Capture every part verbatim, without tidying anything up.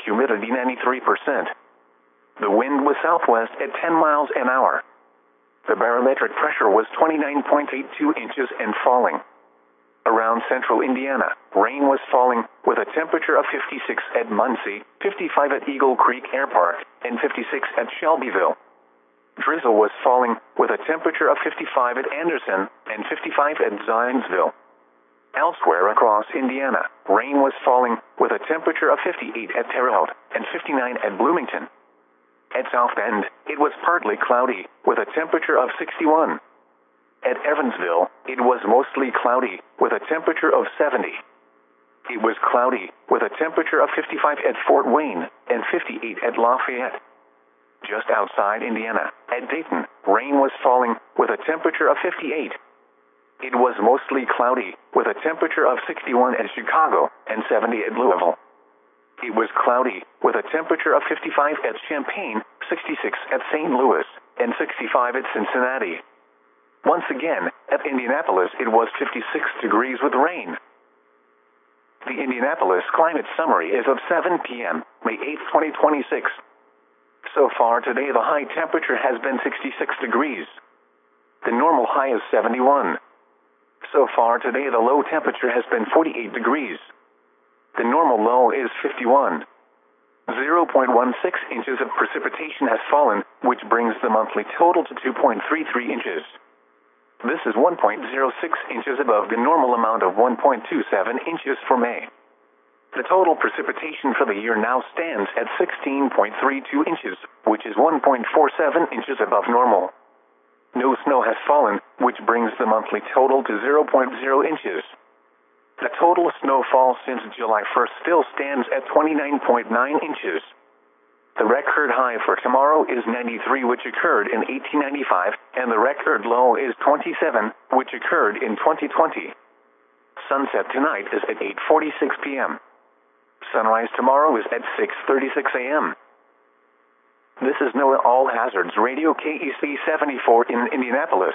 humidity ninety-three percent. The wind was southwest at ten miles an hour. The barometric pressure was twenty-nine point eight two inches and falling. Around central Indiana, rain was falling, with a temperature of fifty-six at Muncie, fifty-five at Eagle Creek Air Park, and fifty-six at Shelbyville. Drizzle was falling, with a temperature of fifty-five at Anderson, and fifty-five at Zionsville. Elsewhere across Indiana, rain was falling, with a temperature of fifty-eight at Terre Haute, and fifty-nine at Bloomington. At South Bend, it was partly cloudy, with a temperature of sixty-one. At Evansville, it was mostly cloudy, with a temperature of seventy. It was cloudy, with a temperature of fifty-five at Fort Wayne, and fifty-eight at Lafayette. Just outside Indiana, at Dayton, rain was falling, with a temperature of fifty-eight. It was mostly cloudy, with a temperature of sixty-one at Chicago, and seventy at Louisville. It was cloudy, with a temperature of fifty-five at Champaign, sixty-six at Saint Louis, and sixty-five at Cincinnati. Once again, at Indianapolis it was fifty-six degrees with rain. The Indianapolis Climate Summary is of seven p m, May eighth, twenty twenty-six. So far today the high temperature has been sixty-six degrees. The normal high is seventy-one. So far today the low temperature has been forty-eight degrees. The normal low is fifty-one. zero point one six inches of precipitation has fallen, which brings the monthly total to two point three three inches. This is one point zero six inches above the normal amount of one point two seven inches for May. The total precipitation for the year now stands at sixteen point three two inches, which is one point four seven inches above normal. No snow has fallen, which brings the monthly total to zero point zero inches. The total snowfall since July first still stands at twenty-nine point nine inches. The record high for tomorrow is ninety-three, which occurred in eighteen ninety-five, and the record low is twenty-seven, which occurred in twenty twenty. Sunset tonight is at eight forty-six p m Sunrise tomorrow is at six thirty-six a m This is NOAA All Hazards Radio K E C seventy-four in Indianapolis.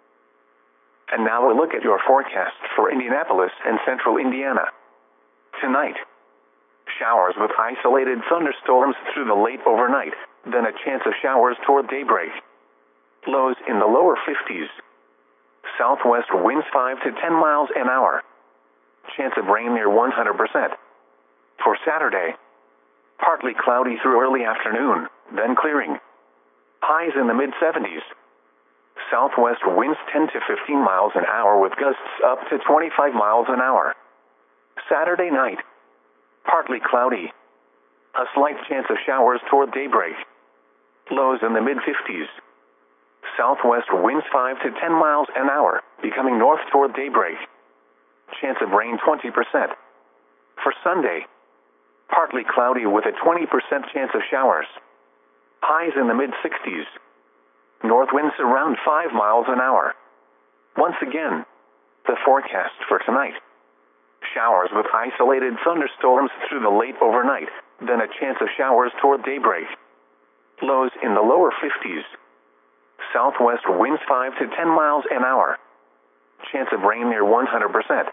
And now a look at your forecast for Indianapolis and central Indiana. Tonight, showers with isolated thunderstorms through the late overnight, then a chance of showers toward daybreak. Lows in the lower fifties. Southwest winds five to ten miles an hour. Chance of rain near one hundred percent. For Saturday, partly cloudy through early afternoon, then clearing. Highs in the mid-seventies. Southwest winds ten to fifteen miles an hour with gusts up to twenty-five miles an hour. Saturday night, partly cloudy. A slight chance of showers toward daybreak. Lows in the mid-fifties. Southwest winds five to ten miles an hour, becoming north toward daybreak. Chance of rain twenty percent. For Sunday, partly cloudy with a twenty percent chance of showers. Highs in the mid-sixties. North winds around five miles an hour. Once again, the forecast for tonight. Showers with isolated thunderstorms through the late overnight, then a chance of showers toward daybreak. Lows in the lower fifties. Southwest winds five to ten miles an hour. Chance of rain near one hundred percent.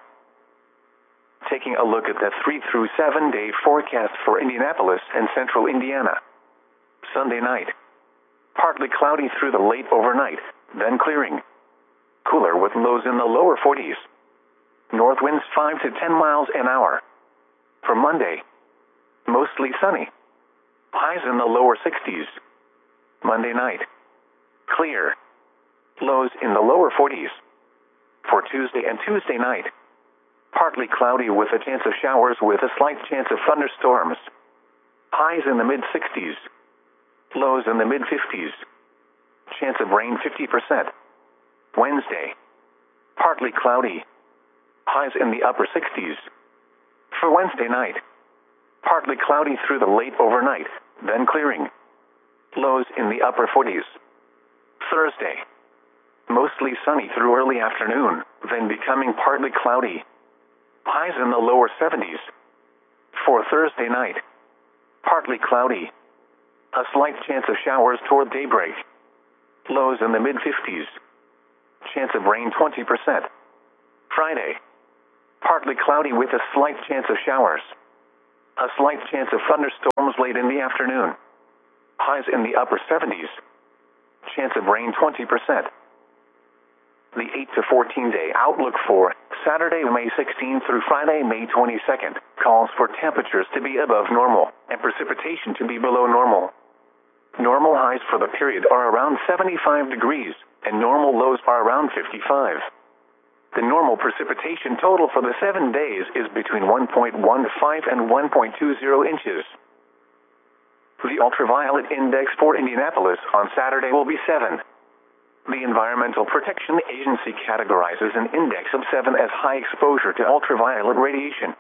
Taking a look at the three through seven day forecast for Indianapolis and central Indiana. Sunday night, partly cloudy through the late overnight, then clearing. Cooler with lows in the lower forties. North winds five to ten miles an hour. For Monday, mostly sunny. Highs in the lower sixties. Monday night, clear. Lows in the lower forties. For Tuesday and Tuesday night, partly cloudy with a chance of showers with a slight chance of thunderstorms. Highs in the mid-sixties. Lows in the mid-fifties. Chance of rain fifty percent. Wednesday, partly cloudy. Highs in the upper sixties. For Wednesday night, partly cloudy through the late overnight, then clearing. Lows in the upper forties. Thursday, mostly sunny through early afternoon, then becoming partly cloudy. Highs in the lower seventies. For Thursday night, partly cloudy. A slight chance of showers toward daybreak. Lows in the mid-fifties. Chance of rain twenty percent. Friday, partly cloudy with a slight chance of showers. A slight chance of thunderstorms thunderstorms late in the afternoon. Highs in the upper seventies. Chance of rain twenty percent. The eight to fourteen day outlook for Saturday, May sixteenth through Friday, May twenty-second, calls for temperatures to be above normal and precipitation to be below normal. Normal highs for the period are around seventy-five degrees, and normal lows are around fifty-five. The normal precipitation total for the seven days is between one point one five and one point two zero inches. The ultraviolet index for Indianapolis on Saturday will be seven. The Environmental Protection Agency categorizes an index of seven as high exposure to ultraviolet radiation.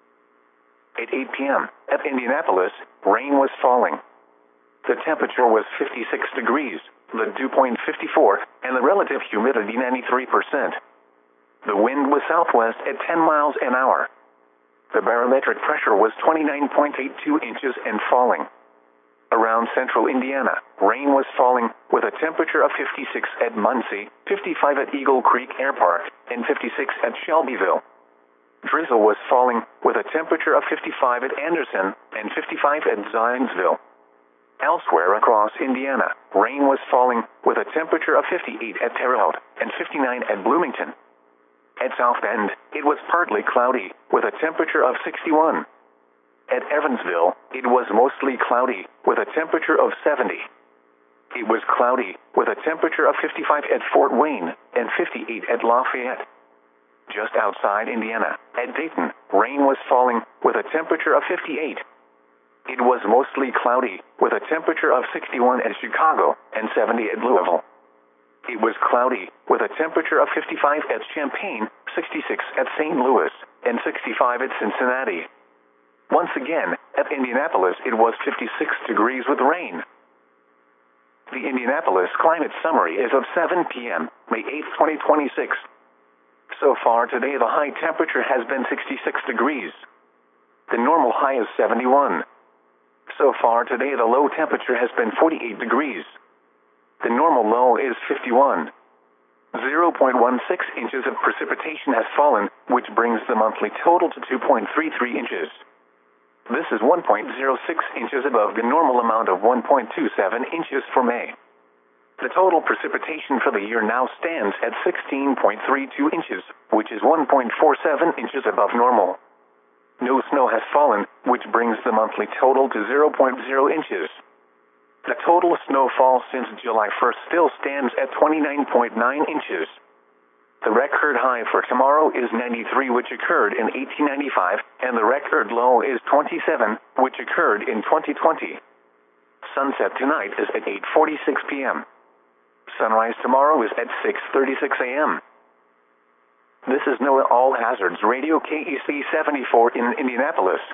At eight p m at Indianapolis, rain was falling. The temperature was fifty-six degrees, the dew point fifty-four, and the relative humidity ninety-three percent. The wind was southwest at ten miles an hour. The barometric pressure was twenty-nine point eight two inches and falling. Around central Indiana, rain was falling with a temperature of fifty-six at Muncie, fifty-five at Eagle Creek Air Park, and fifty-six at Shelbyville. Drizzle was falling with a temperature of fifty-five at Anderson and fifty-five at Zionsville. Elsewhere across Indiana, rain was falling with a temperature of fifty-eight at Terre Haute and fifty-nine at Bloomington. At South Bend, it was partly cloudy with a temperature of sixty-one. At Evansville, it was mostly cloudy with a temperature of seventy. It was cloudy with a temperature of fifty-five at Fort Wayne and fifty-eight at Lafayette. Just outside Indiana, at Dayton, rain was falling with a temperature of fifty-eight. It was mostly cloudy with a temperature of sixty-one at Chicago and seventy at Louisville. It was cloudy with a temperature of fifty-five at Champaign, sixty-six at Saint Louis, and sixty-five at Cincinnati. Once again, at Indianapolis it was fifty-six degrees with rain. The Indianapolis Climate Summary is of seven p m, May eighth, twenty twenty-six. So far today the high temperature has been sixty-six degrees. The normal high is seventy-one. So far today the low temperature has been forty-eight degrees. The normal low is fifty-one. zero point one six inches of precipitation has fallen, which brings the monthly total to two point three three inches. This is one point zero six inches above the normal amount of one point two seven inches for May. The total precipitation for the year now stands at sixteen point three two inches, which is one point four seven inches above normal. No snow has fallen, which brings the monthly total to zero point zero inches. The total snowfall since July first still stands at twenty-nine point nine inches. The record high for tomorrow is ninety-three, which occurred in eighteen ninety-five, and the record low is twenty-seven, which occurred in twenty twenty. Sunset tonight is at eight forty-six p m Sunrise tomorrow is at six thirty-six a m This is NOAA All Hazards Radio K E C seventy-four in Indianapolis.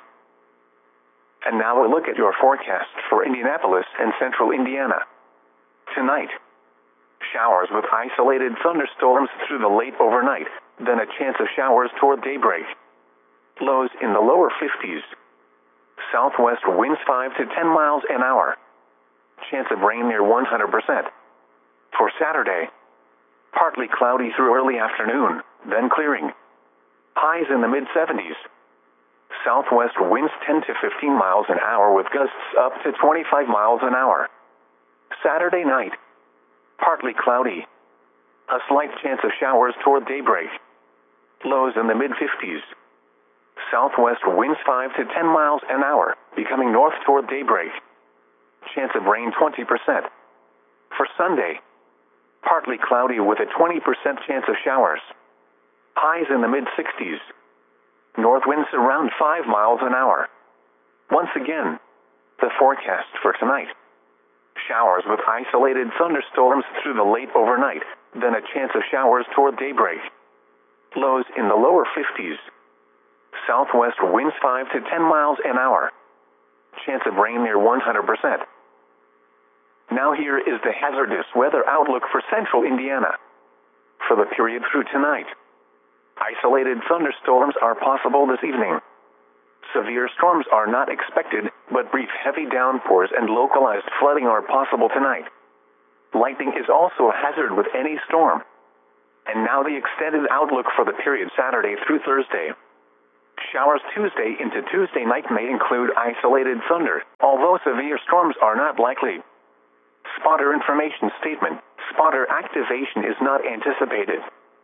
And now a look at your forecast for Indianapolis and central Indiana. Tonight, showers with isolated thunderstorms through the late overnight, then a chance of showers toward daybreak. Lows in the lower fifties. Southwest winds five to ten miles an hour. Chance of rain near one hundred percent. For Saturday, partly cloudy through early afternoon, then clearing. Highs in the mid seventies. Southwest winds ten to fifteen miles an hour with gusts up to twenty-five miles an hour. Saturday night, partly cloudy. A slight chance of showers toward daybreak. Lows in the mid fifties. Southwest winds five to ten miles an hour, becoming north toward daybreak. Chance of rain twenty percent. For Sunday, partly cloudy with a twenty percent chance of showers. Highs in the mid sixties. North winds around five miles an hour. Once again, the forecast for tonight. Showers with isolated thunderstorms through the late overnight, then a chance of showers toward daybreak. Lows in the lower fifties. Southwest winds five to ten miles an hour. Chance of rain near one hundred percent. Now here is the hazardous weather outlook for central Indiana. For the period through tonight, isolated thunderstorms are possible this evening. Severe storms are not expected, but brief heavy downpours and localized flooding are possible tonight. Lightning is also a hazard with any storm. And now the extended outlook for the period Saturday through Thursday. Showers Tuesday into Tuesday night may include isolated thunder, although severe storms are not likely. Spotter information statement. Spotter activation is not anticipated.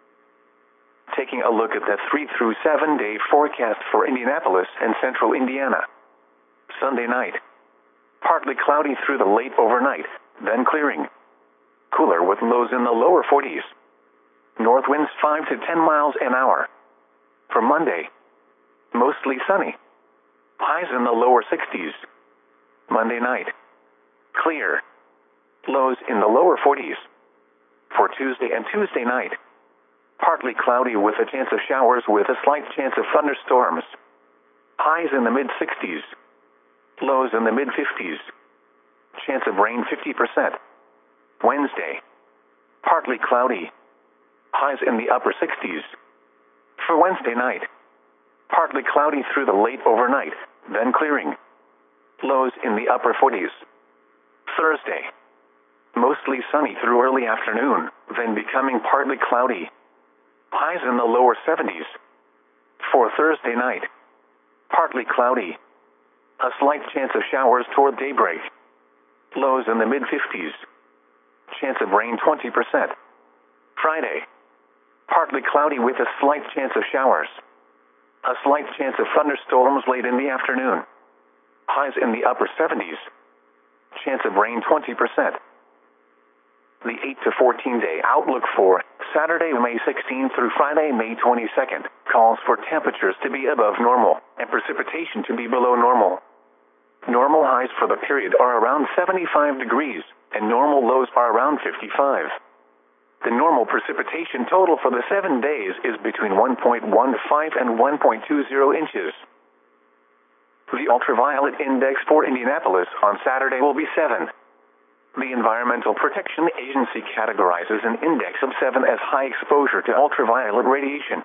Taking a look at the three through seven day forecast for Indianapolis and central Indiana. Sunday night. Partly cloudy through the late overnight, then clearing. Cooler with lows in the lower forties. North winds five to ten miles an hour. For Monday. Mostly sunny. Highs in the lower sixties. Monday night. Clear. Lows in the lower forties. For Tuesday and Tuesday night. Partly cloudy with a chance of showers with a slight chance of thunderstorms. Highs in the mid-sixties. Lows in the mid-fifties. Chance of rain fifty percent. Wednesday. Partly cloudy. Highs in the upper sixties. For Wednesday night. Partly cloudy through the late overnight, then clearing. Lows in the upper forties. Thursday. Mostly sunny through early afternoon, then becoming partly cloudy. Highs in the lower seventies. For Thursday night. Partly cloudy. A slight chance of showers toward daybreak. Lows in the mid-fifties. Chance of rain twenty percent. Friday. Partly cloudy with a slight chance of showers. A slight chance of thunderstorms late in the afternoon. Highs in the upper seventies. Chance of rain twenty percent. The eight to fourteen day outlook for Saturday, May sixteenth through Friday, May twenty-second, calls for temperatures to be above normal and precipitation to be below normal. Normal highs for the period are around seventy-five degrees, and normal lows are around fifty-five. The normal precipitation total for the seven days is between one point one five and one point two zero inches. The ultraviolet index for Indianapolis on Saturday will be seven. The Environmental Protection Agency categorizes an index of seven as high exposure to ultraviolet radiation.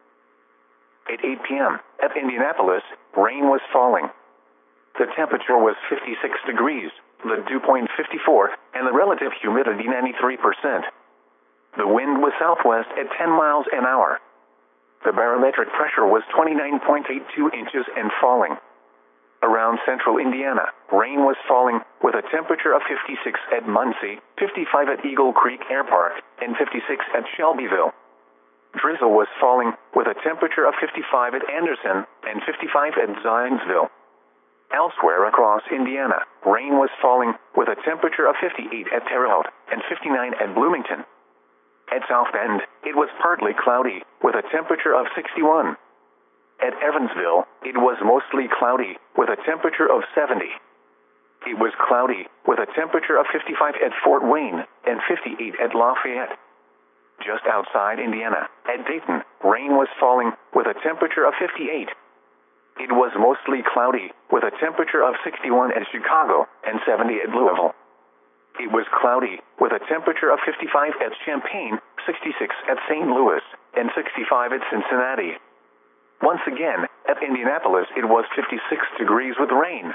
At eight p m at Indianapolis, rain was falling. The temperature was fifty-six degrees, the dew point fifty-four, and the relative humidity ninety-three percent. The wind was southwest at ten miles an hour. The barometric pressure was twenty-nine point eight two inches and falling. Around central Indiana, rain was falling, with a temperature of fifty-six at Muncie, fifty-five at Eagle Creek Air Park, and fifty-six at Shelbyville. Drizzle was falling, with a temperature of fifty-five at Anderson, and fifty-five at Zionsville. Elsewhere across Indiana, rain was falling, with a temperature of fifty-eight at Terre Haute, and fifty-nine at Bloomington. At South Bend, it was partly cloudy, with a temperature of sixty-one. At Evansville, it was mostly cloudy, with a temperature of seventy. It was cloudy, with a temperature of fifty-five at Fort Wayne, and fifty-eight at Lafayette. Just outside Indiana, at Dayton, rain was falling, with a temperature of fifty-eight. It was mostly cloudy, with a temperature of sixty-one at Chicago, and seventy at Louisville. It was cloudy, with a temperature of fifty-five at Champaign, sixty-six at Saint Louis, and sixty-five at Cincinnati. Once again, at Indianapolis it was fifty-six degrees with rain.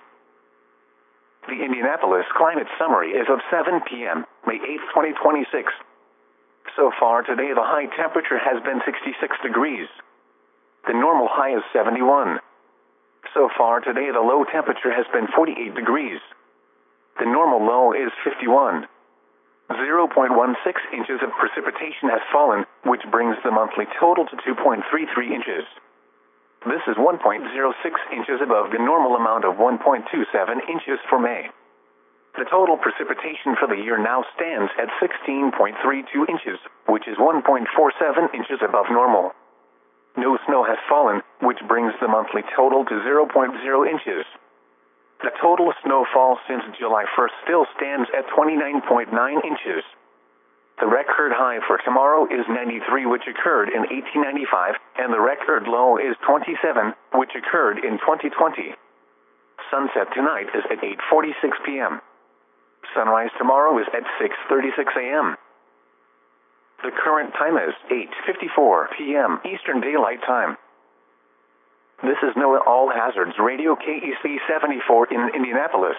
The Indianapolis Climate Summary is of seven p m, May eighth, twenty twenty-six. So far today the high temperature has been sixty-six degrees. The normal high is seventy-one. So far today the low temperature has been forty-eight degrees. The normal low is fifty-one. zero point one six inches of precipitation has fallen, which brings the monthly total to two point three three inches. This is one point zero six inches above the normal amount of one point two seven inches for May. The total precipitation for the year now stands at sixteen point three two inches, which is one point four seven inches above normal. No snow has fallen, which brings the monthly total to zero point zero inches. The total snowfall since July first still stands at twenty-nine point nine inches. The record high for tomorrow is ninety-three, which occurred in eighteen ninety-five, and the record low is twenty-seven, which occurred in twenty twenty. Sunset tonight is at eight forty-six p m Sunrise tomorrow is at six thirty-six a m The current time is eight fifty-four p m Eastern Daylight Time. This is NOAA All Hazards Radio K E C seventy-four in Indianapolis.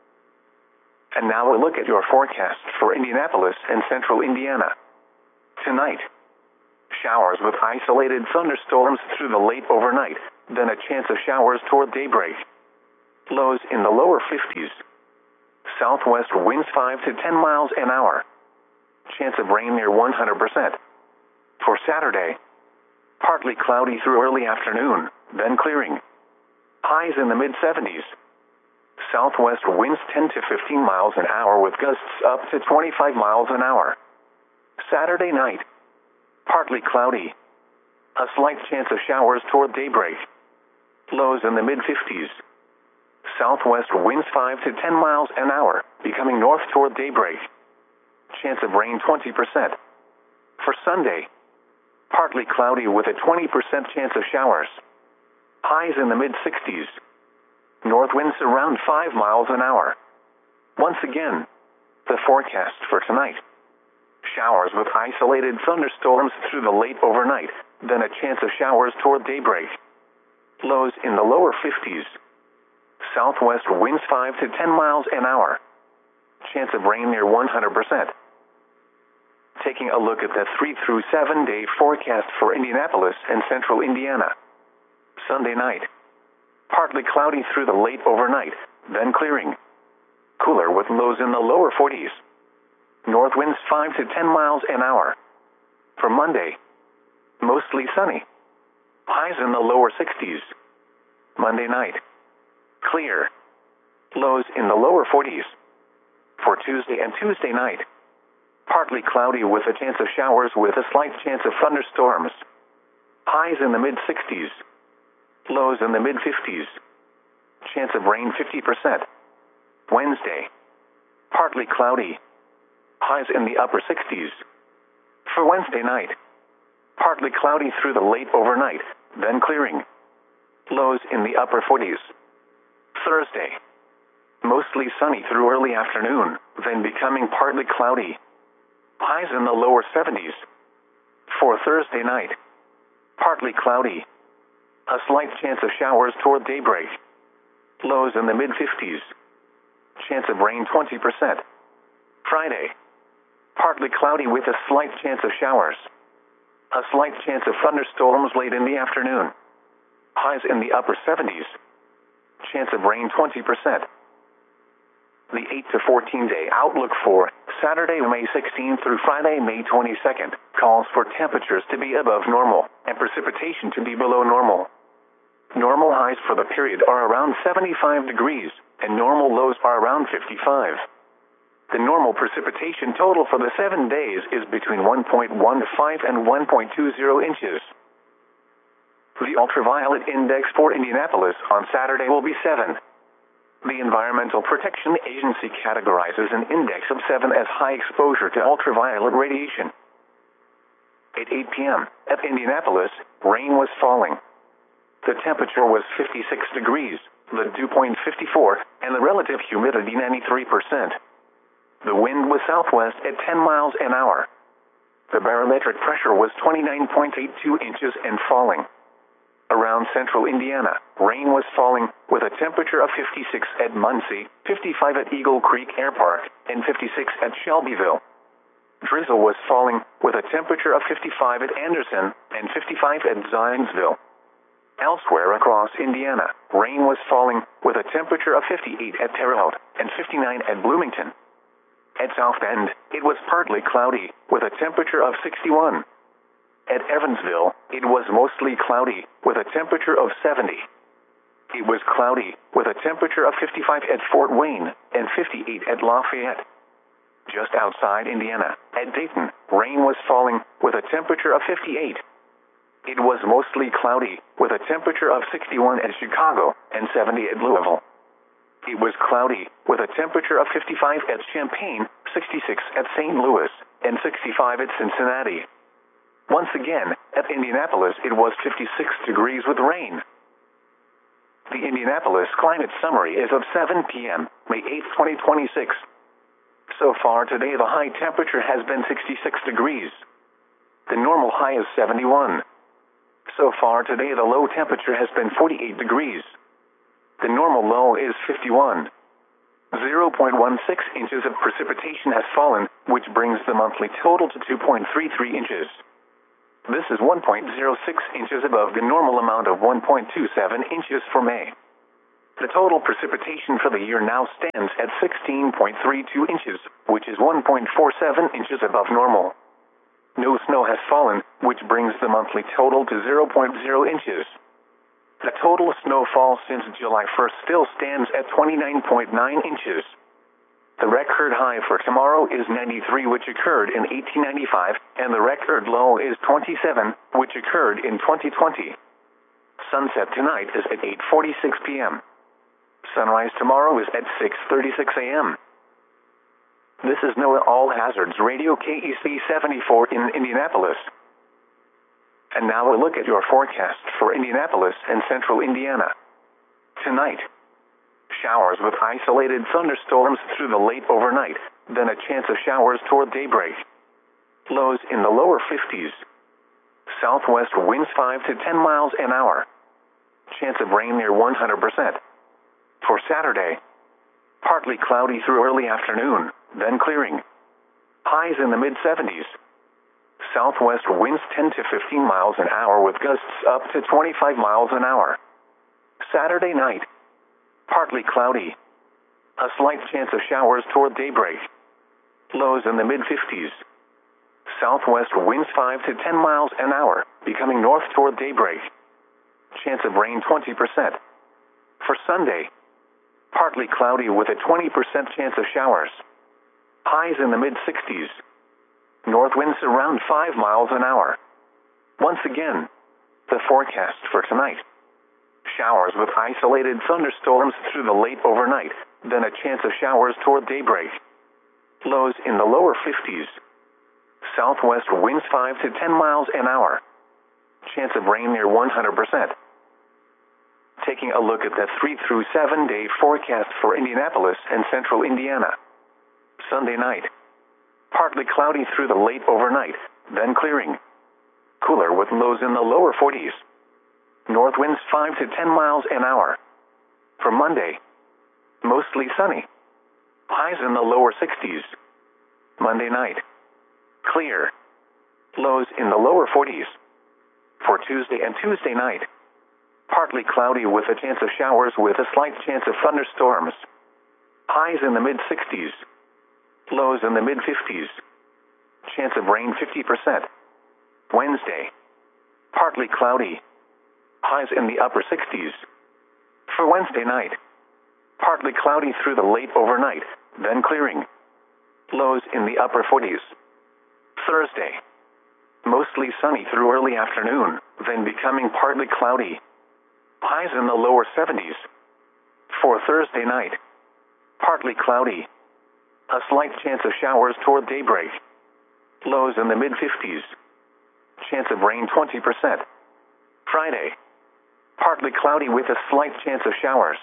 And now a look at your forecast for Indianapolis and central Indiana. Tonight, showers with isolated thunderstorms through the late overnight, then a chance of showers toward daybreak. Lows in the lower fifties. Southwest winds five to ten miles an hour. Chance of rain near one hundred percent. For Saturday, partly cloudy through early afternoon, then clearing. Highs in the mid seventies. Southwest winds ten to fifteen miles an hour with gusts up to twenty-five miles an hour. Saturday night, partly cloudy. A slight chance of showers toward daybreak. Lows in the mid fifties. Southwest winds five to ten miles an hour, becoming north toward daybreak. Chance of rain twenty percent. For Sunday, partly cloudy with a twenty percent chance of showers. Highs in the mid sixties. North winds around five miles an hour. Once again, the forecast for tonight. Showers with isolated thunderstorms through the late overnight, then a chance of showers toward daybreak. Lows in the lower fifties. Southwest winds five to ten miles an hour. Chance of rain near one hundred percent. Taking a look at the three through seven day forecast for Indianapolis and central Indiana. Sunday night, partly cloudy through the late overnight, then clearing. Cooler with lows in the lower forties. North winds five to ten miles an hour. For Monday, mostly sunny. Highs in the lower sixties. Monday night, clear. Lows in the lower forties. For Tuesday and Tuesday night, partly cloudy with a chance of showers with a slight chance of thunderstorms. Highs in the mid sixties. Lows in the mid fifties. Chance of rain fifty percent. Wednesday, partly cloudy. Highs in the upper sixties. For Wednesday night, partly cloudy through the late overnight, then clearing. Lows in the upper forties. Thursday, mostly sunny through early afternoon, then becoming partly cloudy. Highs in the lower seventies. For Thursday night, partly cloudy. A slight chance of showers toward daybreak. Lows in the mid fifties. Chance of rain twenty percent. Friday, partly cloudy with a slight chance of showers. A slight chance of thunderstorms late in the afternoon. Highs in the upper seventies. Chance of rain twenty percent. The eight to fourteen day outlook for Saturday, May sixteenth through Friday, May twenty-second, calls for temperatures to be above normal and precipitation to be below normal. Normal highs for the period are around seventy-five degrees, and normal lows are around fifty-five. The normal precipitation total for the seven days is between one point one five and one point two zero inches. The ultraviolet index for Indianapolis on Saturday will be seven. The Environmental Protection Agency categorizes an index of seven as high exposure to ultraviolet radiation. At eight p m at Indianapolis, rain was falling. The temperature was fifty-six degrees, the dew point fifty-four, and the relative humidity ninety-three percent. The wind was southwest at ten miles an hour. The barometric pressure was twenty-nine point eight two inches and falling. Around central Indiana, rain was falling with a temperature of fifty-six at Muncie, fifty-five at Eagle Creek Air Park, and fifty-six at Shelbyville. Drizzle was falling with a temperature of fifty-five at Anderson and fifty-five at Zionsville. Elsewhere across Indiana, rain was falling with a temperature of fifty-eight at Terre Haute and fifty-nine at Bloomington. At South Bend, it was partly cloudy with a temperature of sixty-one. At Evansville, it was mostly cloudy with a temperature of seventy. It was cloudy with a temperature of fifty-five at Fort Wayne and fifty-eight at Lafayette. Just outside Indiana, at Dayton, rain was falling with a temperature of fifty-eight. It was mostly cloudy with a temperature of sixty-one at Chicago and seventy at Louisville. It was cloudy with a temperature of fifty-five at Champaign, sixty-six at Saint Louis, and sixty-five at Cincinnati. Once again, at Indianapolis, it was fifty-six degrees with rain. The Indianapolis Climate Summary is of seven p m, May eighth, twenty twenty-six. So far today, the high temperature has been sixty-six degrees. The normal high is seventy-one. So far today, the low temperature has been forty-eight degrees. The normal low is fifty-one. zero point one six inches of precipitation has fallen, which brings the monthly total to two point three three inches. This is one point zero six inches above the normal amount of one point two seven inches for May. The total precipitation for the year now stands at sixteen point three two inches, which is one point four seven inches above normal. No snow has fallen, which brings the monthly total to zero point zero inches. The total snowfall since July first still stands at twenty-nine point nine inches. The record high for tomorrow is ninety-three, which occurred in eighteen ninety-five, and the record low is twenty-seven, which occurred in twenty twenty. Sunset tonight is at eight forty-six p m Sunrise tomorrow is at six thirty-six a m This is NOAA All Hazards Radio K E C seventy-four in Indianapolis. And now a look at your forecast for Indianapolis and central Indiana. Tonight, showers with isolated thunderstorms through the late overnight, then a chance of showers toward daybreak. Lows in the lower fifties. Southwest winds five to ten miles an hour. Chance of rain near one hundred percent. For Saturday, partly cloudy through early afternoon, then clearing. Highs in the mid seventies. Southwest winds ten to fifteen miles an hour with gusts up to twenty-five miles an hour. Saturday night, partly cloudy. A slight chance of showers toward daybreak. Lows in the mid fifties. Southwest winds five to ten miles an hour, becoming north toward daybreak. Chance of rain twenty percent. For Sunday, partly cloudy with a twenty percent chance of showers. Highs in the mid sixties. North winds around five miles an hour. Once again, the forecast for tonight. Showers with isolated thunderstorms through the late overnight, then a chance of showers toward daybreak. Lows in the lower fifties. Southwest winds five to ten miles an hour. Chance of rain near one hundred percent. Taking a look at the three through seven day forecast for Indianapolis and central Indiana. Sunday night, partly cloudy through the late overnight, then clearing. Cooler with lows in the lower forties. North winds five to ten miles an hour. For Monday, mostly sunny. Highs in the lower sixties. Monday night, clear. Lows in the lower forties. For Tuesday and Tuesday night, partly cloudy with a chance of showers with a slight chance of thunderstorms. Highs in the mid sixties. Lows in the mid fifties. Chance of rain fifty percent. Wednesday, partly cloudy. Highs in the upper sixties. For Wednesday night, partly cloudy through the late overnight, then clearing. Lows in the upper forties. Thursday, mostly sunny through early afternoon, then becoming partly cloudy. Highs in the lower seventies. For Thursday night, partly cloudy. A slight chance of showers toward daybreak. Lows in the mid fifties. Chance of rain twenty percent. Friday, partly cloudy with a slight chance of showers.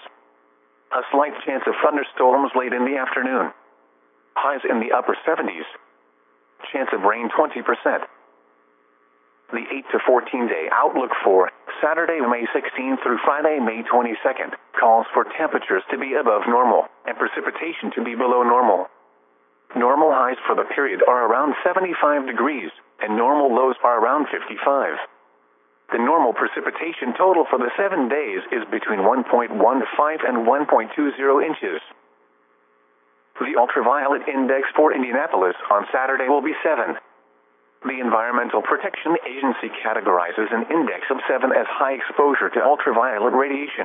A slight chance of thunderstorms late in the afternoon. Highs in the upper seventies. Chance of rain twenty percent. The eight to fourteen day outlook for Saturday, May sixteenth through Friday, May twenty-second, calls for temperatures to be above normal and precipitation to be below normal. Normal highs for the period are around seventy-five degrees, and normal lows are around fifty-five. The normal precipitation total for the seven days is between one point one five and one point two zero inches. The ultraviolet index for Indianapolis on Saturday will be seven. The Environmental Protection Agency categorizes an index of seven as high exposure to ultraviolet radiation.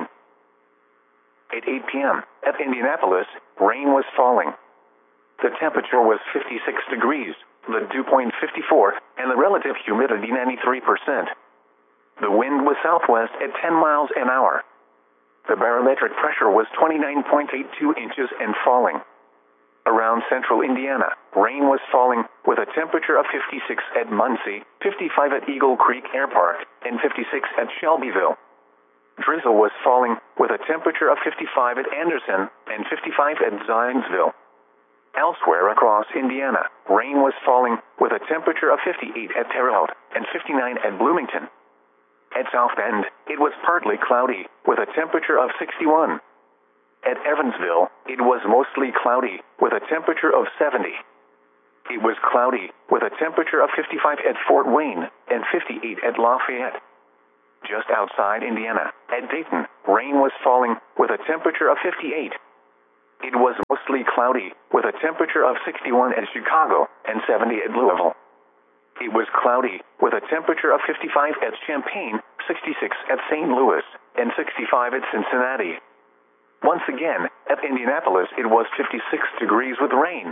At eight p m at Indianapolis, rain was falling. The temperature was fifty-six degrees, the dew point fifty-four, and the relative humidity ninety-three percent. The wind was southwest at ten miles an hour. The barometric pressure was twenty-nine point eight two inches and falling. Around central Indiana, rain was falling with a temperature of fifty-six at Muncie, fifty-five at Eagle Creek Air Park, and fifty-six at Shelbyville. Drizzle was falling with a temperature of fifty-five at Anderson and fifty-five at Zionsville. Elsewhere across Indiana, rain was falling with a temperature of fifty-eight at Terre Haute and fifty-nine at Bloomington. At South Bend, it was partly cloudy with a temperature of sixty-one. At Evansville, it was mostly cloudy with a temperature of seventy. It was cloudy, with a temperature of fifty-five at Fort Wayne and fifty-eight at Lafayette. Just outside Indiana, at Dayton, rain was falling, with a temperature of fifty-eight. It was mostly cloudy, with a temperature of sixty-one at Chicago and seventy at Louisville. It was cloudy, with a temperature of fifty-five at Champaign, sixty-six at Saint Louis, and sixty-five at Cincinnati. Once again, at Indianapolis it was fifty-six degrees with rain.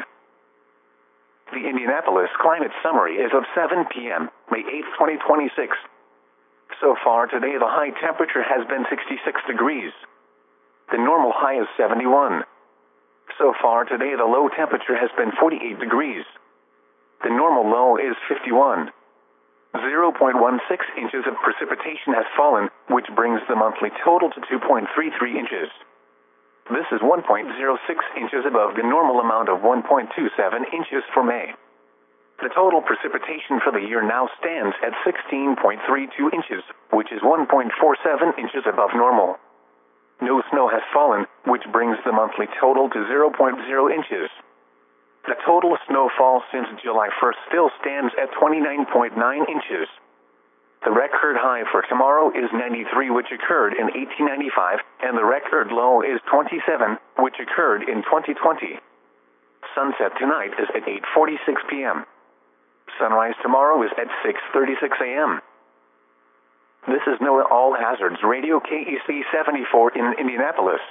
The Indianapolis Climate Summary is of seven p m, May eighth, twenty twenty-six. So far today the high temperature has been sixty-six degrees. The normal high is seventy-one. So far today the low temperature has been forty-eight degrees. The normal low is fifty-one. zero point one six inches of precipitation has fallen, which brings the monthly total to two point three three inches. This is one point zero six inches above the normal amount of one point two seven inches for May. The total precipitation for the year now stands at sixteen point three two inches, which is one point four seven inches above normal. No snow has fallen, which brings the monthly total to zero point zero inches. The total snowfall since July first still stands at twenty-nine point nine inches. The record high for tomorrow is ninety-three, which occurred in eighteen ninety-five, and the record low is twenty-seven, which occurred in twenty twenty. Sunset tonight is at eight forty-six p m Sunrise tomorrow is at six thirty-six a m This is NOAA All Hazards Radio K E C seventy-four in Indianapolis.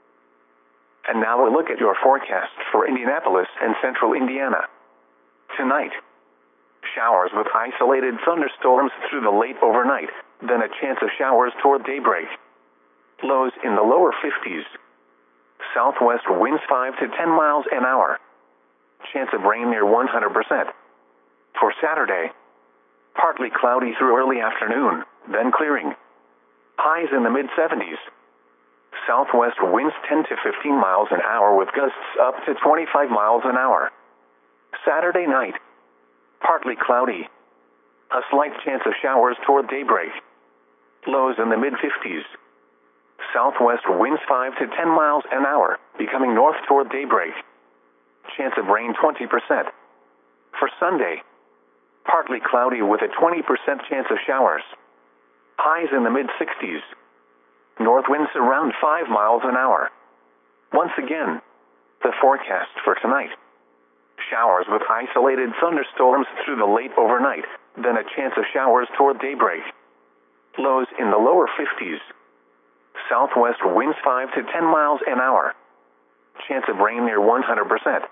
And now a look at your forecast for Indianapolis and central Indiana. Tonight, showers with isolated thunderstorms through the late overnight, then a chance of showers toward daybreak. Lows in the lower fifties. Southwest winds five to ten miles an hour. Chance of rain near one hundred percent. For Saturday, partly cloudy through early afternoon, then clearing. Highs in the mid seventies. Southwest winds ten to fifteen miles an hour with gusts up to twenty-five miles an hour. Saturday night, partly cloudy. A slight chance of showers toward daybreak. Lows in the mid fifties. Southwest winds five to ten miles an hour, becoming north toward daybreak. Chance of rain twenty percent. For Sunday, partly cloudy with a twenty percent chance of showers. Highs in the mid sixties. North winds around five miles an hour. Once again, the forecast for tonight. Showers with isolated thunderstorms through the late overnight, then a chance of showers toward daybreak. Lows in the lower fifties. Southwest winds five to ten miles an hour. Chance of rain near one hundred percent.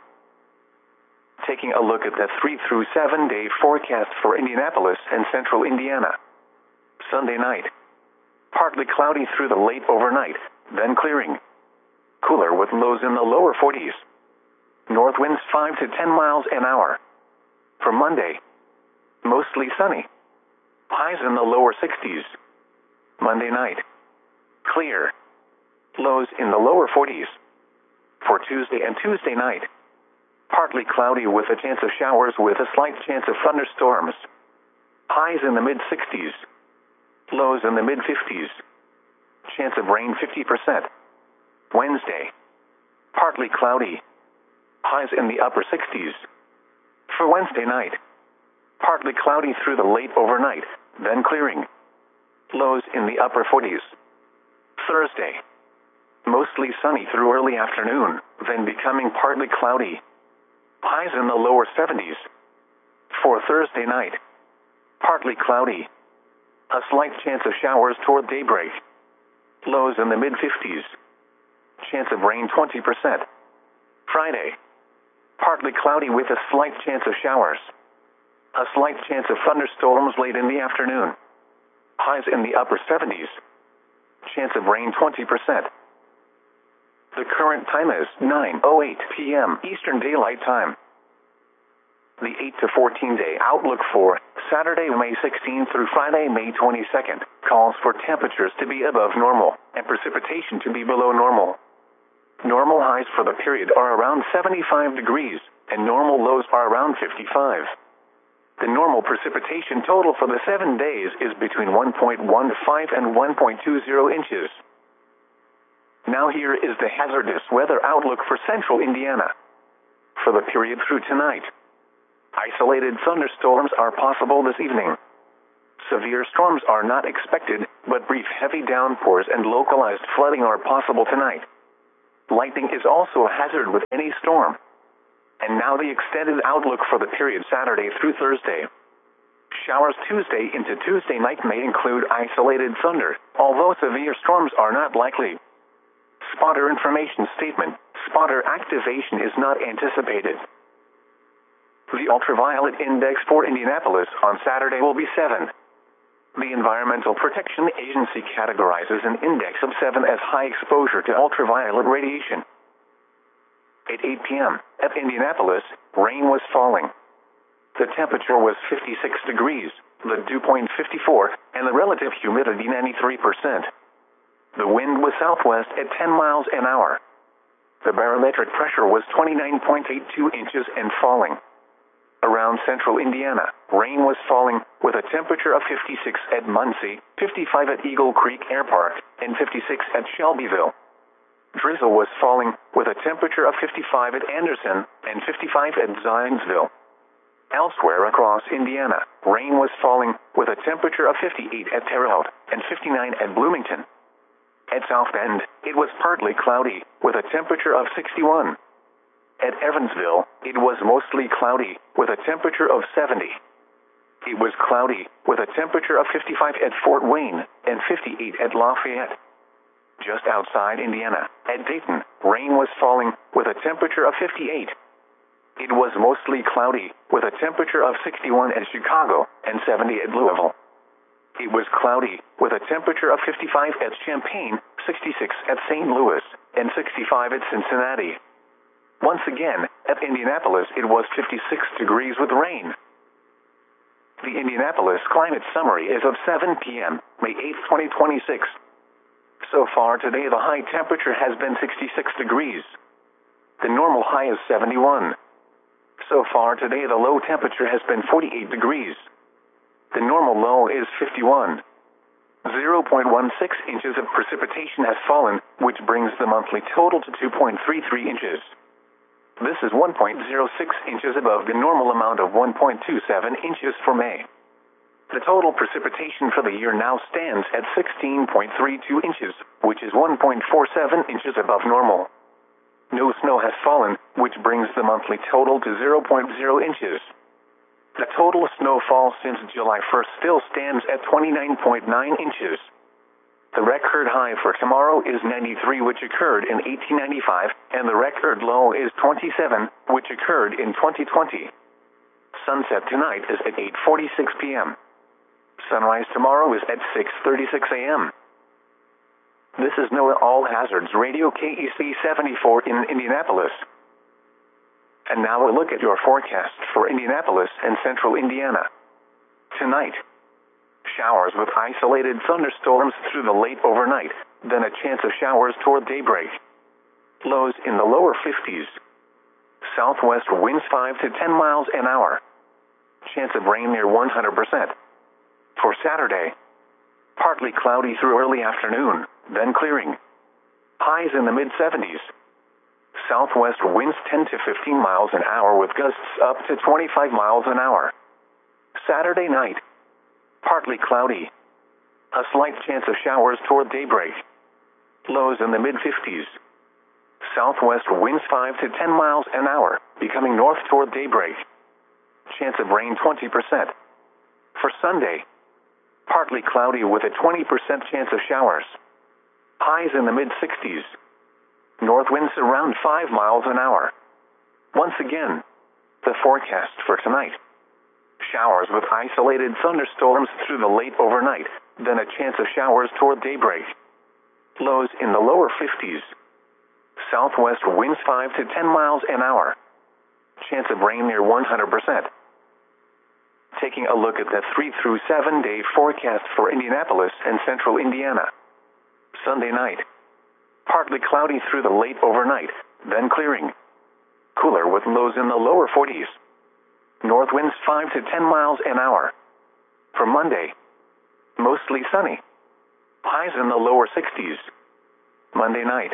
Taking a look at the three through seven day forecast for Indianapolis and central Indiana. Sunday night, partly cloudy through the late overnight, then clearing. Cooler with lows in the lower forties. North winds five to ten miles an hour. For Monday, mostly sunny. Highs in the lower sixties. Monday night, clear. Lows in the lower forties. For Tuesday and Tuesday night, partly cloudy with a chance of showers with a slight chance of thunderstorms. Highs in the mid sixties. Lows in the mid fifties. Chance of rain fifty percent. Wednesday, partly cloudy. Highs in the upper sixties. For Wednesday night, partly cloudy through the late overnight, then clearing. Lows in the upper forties. Thursday, mostly sunny through early afternoon, then becoming partly cloudy. Highs in the lower seventies. For Thursday night, partly cloudy. A slight chance of showers toward daybreak. Lows in the mid fifties. Chance of rain twenty percent. Friday, partly cloudy with a slight chance of showers. A slight chance of thunderstorms late in the afternoon. Highs in the upper seventies. Chance of rain twenty percent. The current time is nine oh eight p m Eastern Daylight Time. The eight to fourteen day outlook for Saturday, May sixteenth through Friday, May twenty-second, calls for temperatures to be above normal and precipitation to be below normal. Normal highs for the period are around seventy-five degrees, and normal lows are around fifty-five. The normal precipitation total for the seven days is between one point one five and one point two zero inches. Now here is the hazardous weather outlook for central Indiana. For the period through tonight, Isolated thunderstorms are possible this evening. Severe storms are not expected, but brief heavy downpours and localized flooding are possible tonight. Lightning is also a hazard with any storm. And now the extended outlook for the period Saturday through Thursday. Showers Tuesday into Tuesday night may include isolated thunder, although severe storms are not likely. Spotter information statement: spotter activation is not anticipated. The ultraviolet index for Indianapolis on Saturday will be seven. The Environmental Protection Agency categorizes an index of seven as high exposure to ultraviolet radiation. At eight p m at Indianapolis, rain was falling. The temperature was fifty-six degrees, the dew point fifty-four, and the relative humidity ninety-three percent. The wind was southwest at ten miles an hour. The barometric pressure was twenty-nine point eight two inches and falling. Around central Indiana, rain was falling, with a temperature of fifty-six at Muncie, fifty-five at Eagle Creek Air Park, and fifty-six at Shelbyville. Drizzle was falling, with a temperature of fifty-five at Anderson, and fifty-five at Zionsville. Elsewhere across Indiana, rain was falling, with a temperature of fifty-eight at Terre Haute, and fifty-nine at Bloomington. At South Bend, it was partly cloudy, with a temperature of sixty-one. At Evansville, it was mostly cloudy, with a temperature of seventy. It was cloudy, with a temperature of fifty-five at Fort Wayne, and fifty-eight at Lafayette. Just outside Indiana, at Dayton, rain was falling, with a temperature of fifty-eight. It was mostly cloudy, with a temperature of sixty-one at Chicago, and seventy at Louisville. It was cloudy, with a temperature of fifty-five at Champaign, sixty-six at Saint Louis, and sixty-five at Cincinnati. Once again, at Indianapolis it was fifty-six degrees with rain. The Indianapolis Climate Summary is of seven p m, May eighth, twenty twenty-six. So far today the high temperature has been sixty-six degrees. The normal high is seventy-one. So far today the low temperature has been forty-eight degrees. The normal low is fifty-one. zero point one six inches of precipitation has fallen, which brings the monthly total to two point three three inches. This is one point zero six inches above the normal amount of one point two seven inches for May. The total precipitation for the year now stands at sixteen point three two inches, which is one point four seven inches above normal. No snow has fallen, which brings the monthly total to zero point zero inches. The total snowfall since July first still stands at twenty-nine point nine inches. The record high for tomorrow is ninety-three, which occurred in eighteen ninety-five, and the record low is twenty-seven, which occurred in twenty twenty. Sunset tonight is at eight forty-six p m Sunrise tomorrow is at six thirty-six a m This is NOAA All Hazards Radio K E C seventy-four in Indianapolis. And now a look at your forecast for Indianapolis and central Indiana. Tonight, showers with isolated thunderstorms through the late overnight, then a chance of showers toward daybreak. Lows in the lower fifties. Southwest winds five to ten miles an hour. Chance of rain near one hundred percent. For Saturday, partly cloudy through early afternoon, then clearing. Highs in the mid seventies. Southwest winds ten to fifteen miles an hour with gusts up to twenty-five miles an hour. Saturday night, partly cloudy. A slight chance of showers toward daybreak. Lows in the mid fifties. Southwest winds five to ten miles an hour, becoming north toward daybreak. Chance of rain twenty percent. For Sunday, partly cloudy with a twenty percent chance of showers. Highs in the mid sixties. North winds around five miles an hour. Once again, the forecast for tonight. Showers with isolated thunderstorms through the late overnight, then a chance of showers toward daybreak. Lows in the lower fifties. Southwest winds five to ten miles an hour. Chance of rain near one hundred percent. Taking a look at the three through seven day forecast for Indianapolis and central Indiana. Sunday night, partly cloudy through the late overnight, then clearing. Cooler with lows in the lower forties. North winds five to ten miles an hour. For Monday, mostly sunny. Highs in the lower sixties. Monday night,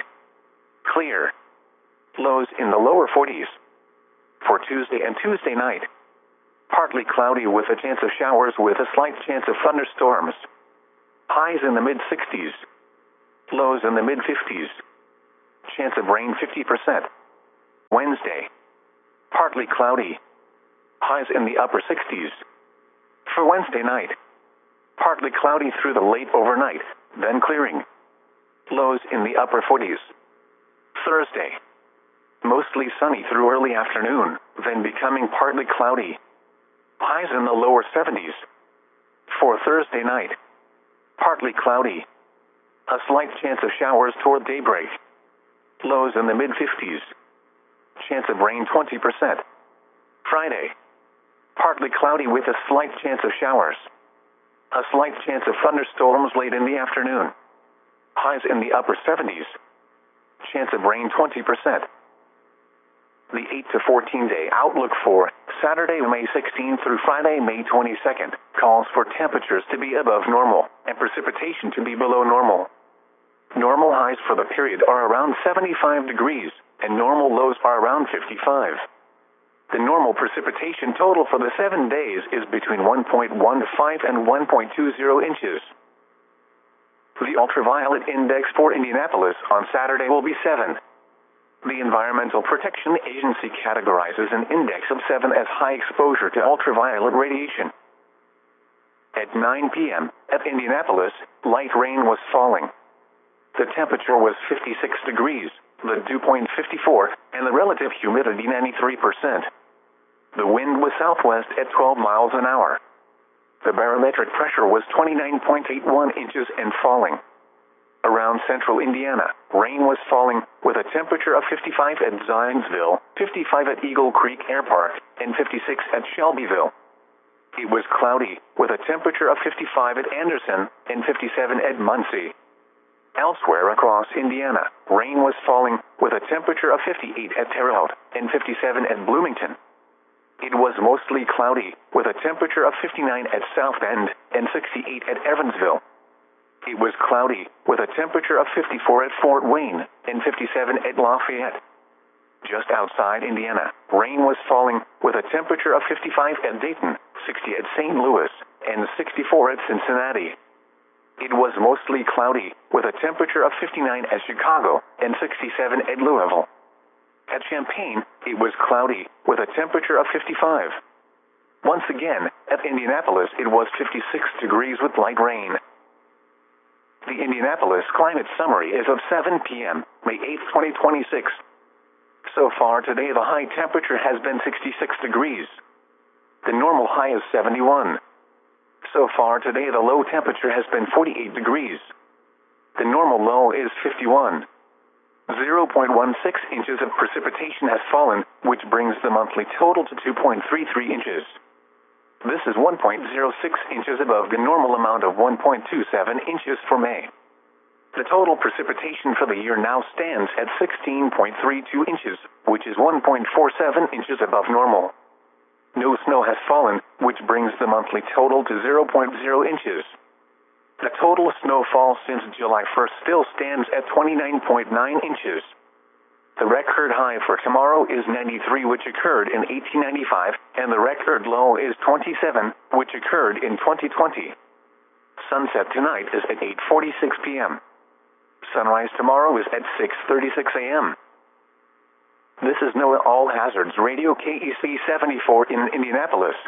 clear. Lows in the lower forties. For Tuesday and Tuesday night, Partly cloudy with a chance of showers with a slight chance of thunderstorms. Highs in the mid sixties. Lows in the mid fifties. Chance of rain fifty percent. Wednesday. Partly cloudy. Highs in the upper sixties. For Wednesday night. Partly cloudy through the late overnight, then clearing. Lows in the upper forties. Thursday. Mostly sunny through early afternoon, then becoming partly cloudy. Highs in the lower seventies. For Thursday night. Partly cloudy. A slight chance of showers toward daybreak. Lows in the mid fifties. Chance of rain twenty percent. Friday. Partly cloudy with a slight chance of showers. A slight chance of thunderstorms late in the afternoon. Highs in the upper seventies. Chance of rain twenty percent. The eight to fourteen day outlook for Saturday, May sixteenth through Friday, May twenty-second, calls for temperatures to be above normal and precipitation to be below normal. Normal highs for the period are around seventy-five degrees, and normal lows are around fifty-five. The normal precipitation total for the seven days is between one point one five and one point two zero inches. The ultraviolet index for Indianapolis on Saturday will be seven. The Environmental Protection Agency categorizes an index of seven as high exposure to ultraviolet radiation. At nine p m at Indianapolis, light rain was falling. The temperature was fifty-six degrees, the dew point fifty-four, and the relative humidity ninety-three percent. The wind was southwest at twelve miles an hour. The barometric pressure was twenty-nine point eight one inches and falling. Around central Indiana, rain was falling, with a temperature of fifty-five at Zionsville, fifty-five at Eagle Creek Air Park, and fifty-six at Shelbyville. It was cloudy, with a temperature of fifty-five at Anderson, and fifty-seven at Muncie. Elsewhere across Indiana, rain was falling, with a temperature of fifty-eight at Terre Haute, and fifty-seven at Bloomington. It was mostly cloudy, with a temperature of fifty-nine at South Bend, and sixty-eight at Evansville. It was cloudy, with a temperature of fifty-four at Fort Wayne, and fifty-seven at Lafayette. Just outside Indiana, rain was falling, with a temperature of fifty-five at Dayton, sixty at Saint Louis, and sixty-four at Cincinnati. It was mostly cloudy, with a temperature of fifty-nine at Chicago, and sixty-seven at Louisville. At Champaign, it was cloudy, with a temperature of fifty-five. Once again, at Indianapolis it was fifty-six degrees with light rain. The Indianapolis Climate Summary is of seven p m, May eighth, twenty twenty-six. So far today the high temperature has been sixty-six degrees. The normal high is seventy-one. So far today the low temperature has been forty-eight degrees. The normal low is fifty-one. zero point one six inches of precipitation has fallen, which brings the monthly total to two point three three inches. This is one point zero six inches above the normal amount of one point two seven inches for May. The total precipitation for the year now stands at sixteen point three two inches, which is one point four seven inches above normal. No snow has fallen, which brings the monthly total to zero point zero inches. The total snowfall since July first still stands at twenty-nine point nine inches. The record high for tomorrow is ninety-three, which occurred in eighteen ninety-five, and the record low is twenty-seven, which occurred in twenty twenty. Sunset tonight is at eight forty-six p m Sunrise tomorrow is at six thirty-six a m This is NOAA All Hazards Radio K E C seventy-four in Indianapolis.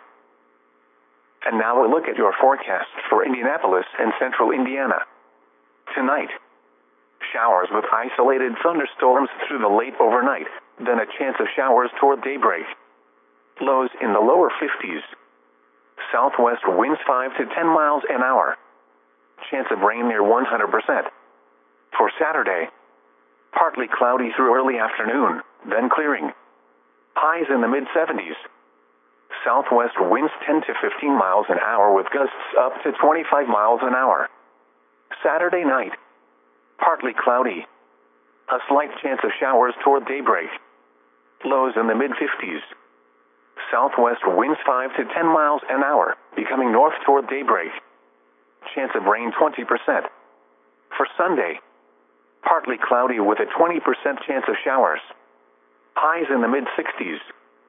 And now a look at your forecast for Indianapolis and central Indiana. Tonight, showers with isolated thunderstorms through the late overnight, then a chance of showers toward daybreak. Lows in the lower fifties. Southwest winds five to ten miles an hour. Chance of rain near one hundred percent. For Saturday, partly cloudy through early afternoon, then clearing. Highs in the mid seventies. Southwest winds ten to fifteen miles an hour with gusts up to twenty-five miles an hour. Saturday night, partly cloudy. A slight chance of showers toward daybreak. Lows in the mid fifties. Southwest winds five to ten miles an hour, becoming north toward daybreak. Chance of rain twenty percent. For Sunday, partly cloudy with a twenty percent chance of showers. Highs in the mid sixties.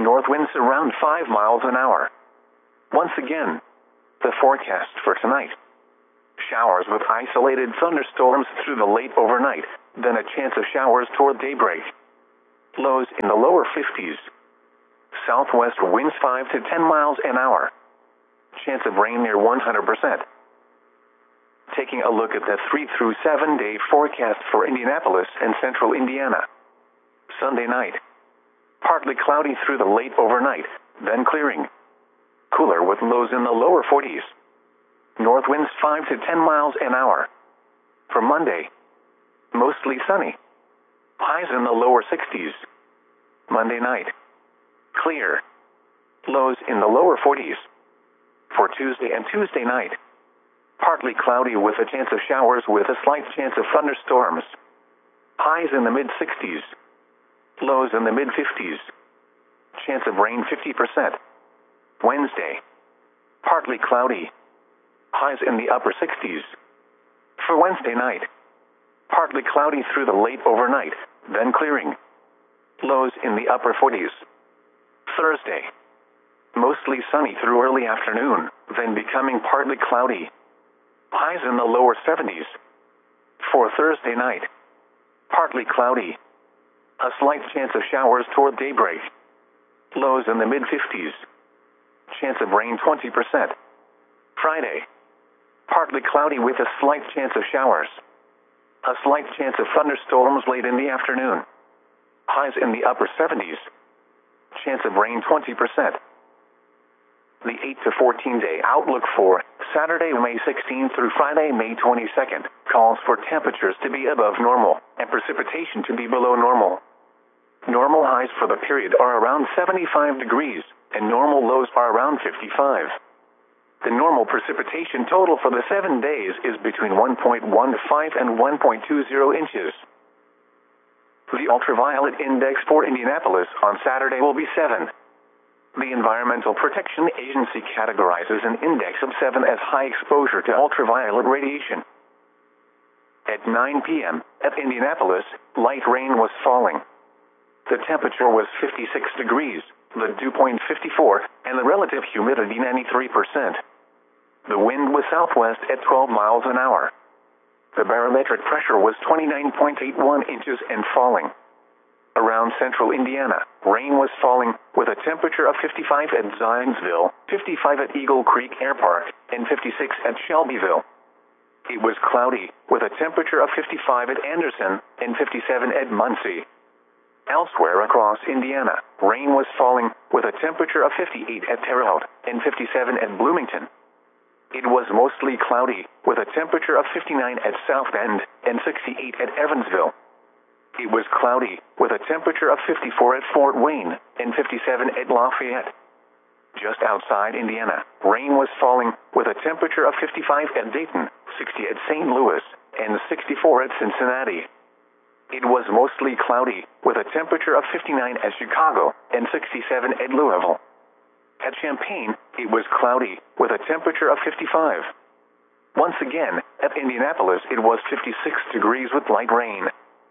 North winds around five miles an hour. Once again, the forecast for tonight. Showers with isolated thunderstorms through the late overnight, then a chance of showers toward daybreak. Lows in the lower fifties. Southwest winds five to ten miles an hour. Chance of rain near one hundred percent. Taking a look at the three through seven day forecast for Indianapolis and central Indiana. Sunday night. Partly cloudy through the late overnight, then clearing. Cooler with lows in the lower forties. North winds five to ten miles an hour. For Monday, mostly sunny. Highs in the lower sixties. Monday night, clear. Lows in the lower forties. For Tuesday and Tuesday night, partly cloudy with a chance of showers with a slight chance of thunderstorms. Highs in the mid sixties. Lows in the mid fifties. Chance of rain fifty percent. Wednesday, partly cloudy. Highs in the upper sixties. For Wednesday night, partly cloudy through the late overnight, then clearing. Lows in the upper forties. Thursday, mostly sunny through early afternoon, then becoming partly cloudy. Highs in the lower seventies. For Thursday night, partly cloudy. A slight chance of showers toward daybreak. Lows in the mid fifties. Chance of rain twenty percent. Friday, partly cloudy with a slight chance of showers. A slight chance of thunderstorms late in the afternoon. Highs in the upper seventies. Chance of rain twenty percent. The eight to fourteen day outlook for Saturday, May sixteenth through Friday, May twenty-second, calls for temperatures to be above normal and precipitation to be below normal. Normal highs for the period are around seventy-five degrees, and normal lows are around fifty-five. The normal precipitation total for the seven days is between one point one five and one point two zero inches. The ultraviolet index for Indianapolis on Saturday will be seven. The Environmental Protection Agency categorizes an index of seven as high exposure to ultraviolet radiation. At nine p m at Indianapolis, light rain was falling. The temperature was fifty-six degrees, the dew point fifty-four, and the relative humidity ninety-three percent. The wind was southwest at twelve miles an hour. The barometric pressure was twenty-nine point eight one inches and falling. Around central Indiana, rain was falling with a temperature of fifty-five at Zionsville, fifty-five at Eagle Creek Air Park, and fifty-six at Shelbyville. It was cloudy with a temperature of fifty-five at Anderson and fifty-seven at Muncie. Elsewhere across Indiana, rain was falling with a temperature of fifty-eight at Terre Haute and fifty-seven at Bloomington. It was mostly cloudy with a temperature of fifty-nine at South Bend and sixty-eight at Evansville. It was cloudy with a temperature of fifty-four at Fort Wayne and fifty-seven at Lafayette. Just outside Indiana, rain was falling with a temperature of fifty-five at Dayton, sixty at Saint Louis, and sixty-four at Cincinnati. It was mostly cloudy with a temperature of fifty-nine at Chicago and sixty-seven at Louisville. At Champaign, it was cloudy with a temperature of fifty-five. Once again, at Indianapolis, it was fifty-six degrees with light rain.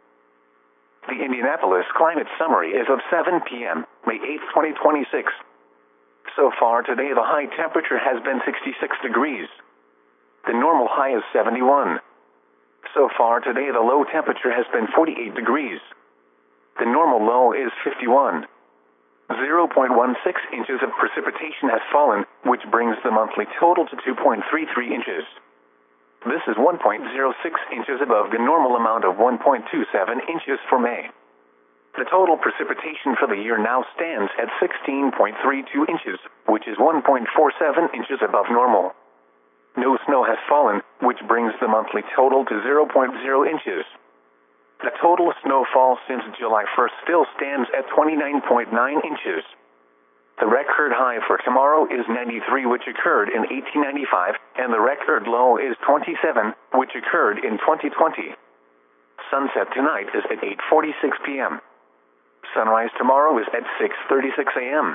The Indianapolis Climate Summary is of seven p m, May eighth, twenty twenty-six. So far today, the high temperature has been sixty-six degrees. The normal high is seventy-one. So far today, the low temperature has been forty-eight degrees. The normal low is fifty-one. zero point one six inches of precipitation has fallen, which brings the monthly total to two point three three inches. This is one point zero six inches above the normal amount of one point two seven inches for May. The total precipitation for the year now stands at sixteen point three two inches, which is one point four seven inches above normal. No snow has fallen, which brings the monthly total to zero point zero inches. The total snowfall since July first still stands at twenty-nine point nine inches. The record high for tomorrow is ninety-three, which occurred in eighteen ninety-five, and the record low is twenty-seven, which occurred in twenty twenty. Sunset tonight is at eight forty-six p m Sunrise tomorrow is at six thirty-six a m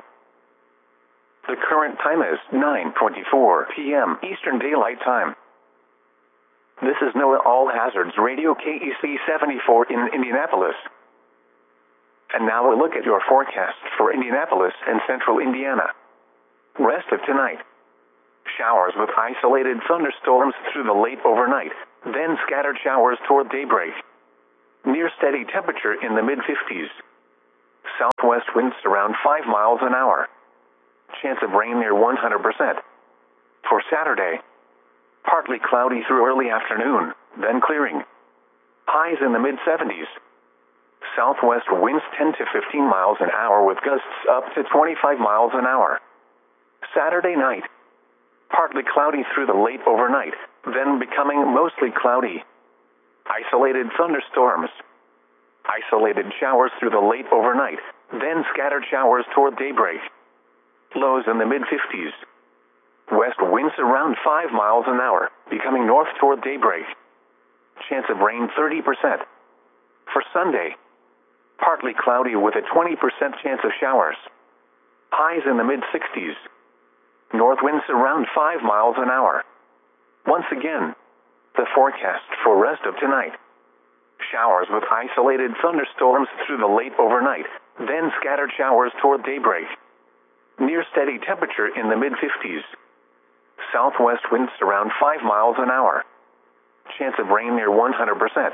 The current time is nine twenty-four p m Eastern Daylight Time. This is NOAA All Hazards Radio K E C seventy-four in Indianapolis. And now a look at your forecast for Indianapolis and central Indiana. Rest of tonight. Showers with isolated thunderstorms through the late overnight, then scattered showers toward daybreak. Near steady temperature in the mid fifties. Southwest winds around five miles an hour. Chance of rain near one hundred percent. For Saturday, partly cloudy through early afternoon, then clearing. Highs in the mid seventies. Southwest winds ten to fifteen miles an hour with gusts up to twenty-five miles an hour. Saturday night, partly cloudy through the late overnight, then becoming mostly cloudy. Isolated thunderstorms. Isolated showers through the late overnight, then scattered showers toward daybreak. Lows in the mid fifties. West winds around five miles an hour, becoming north toward daybreak. Chance of rain thirty percent. For Sunday, partly cloudy with a twenty percent chance of showers. Highs in the mid sixties. North winds around five miles an hour. Once again, the forecast for rest of tonight. Showers with isolated thunderstorms through the late overnight, then scattered showers toward daybreak. Near steady temperature in the mid fifties. Southwest winds around five miles an hour. Chance of rain near one hundred percent.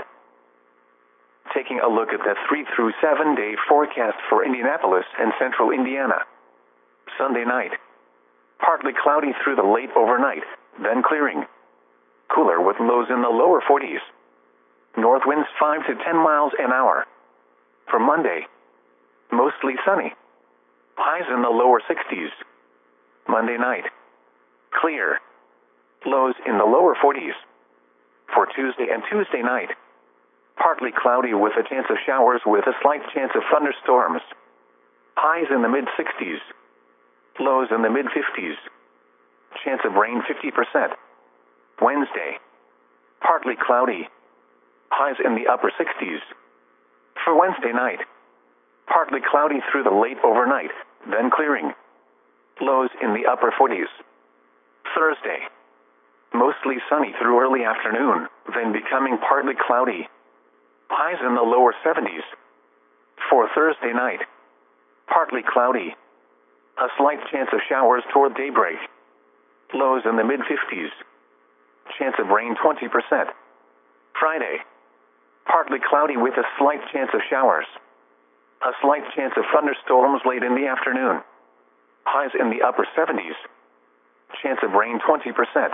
Taking a look at the three through seven day forecast for Indianapolis and central Indiana. Sunday night. Partly cloudy through the late overnight, then clearing. Cooler with lows in the lower forties. North winds five to ten miles an hour. For Monday, mostly sunny. Highs in the lower sixties. Monday night, clear. Lows in the lower forties. For Tuesday and Tuesday night, partly cloudy with a chance of showers with a slight chance of thunderstorms. Highs in the mid sixties. Lows in the mid fifties. Chance of rain fifty percent. Wednesday, partly cloudy. Highs in the upper sixties. For Wednesday night, partly cloudy through the late overnight, then clearing. Lows in the upper forties. Thursday, mostly sunny through early afternoon, then becoming partly cloudy. Highs in the lower seventies. For Thursday night, partly cloudy. A slight chance of showers toward daybreak. Lows in the mid fifties. Chance of rain twenty percent. Friday, partly cloudy with a slight chance of showers. A slight chance of thunderstorms late in the afternoon. Highs in the upper seventies. Chance of rain twenty percent.